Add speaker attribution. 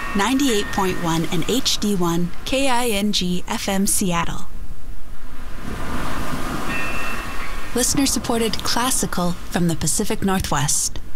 Speaker 1: 98.1 and HD1 KING FM Seattle. Listener-supported classical from the Pacific Northwest.